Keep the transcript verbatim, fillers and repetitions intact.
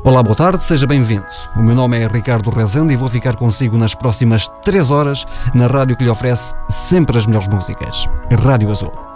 Olá, boa tarde, seja bem-vindo. O meu nome é Ricardo Rezende e vou ficar consigo nas próximas três horas na rádio que lhe oferece sempre as melhores músicas. Rádio Azul.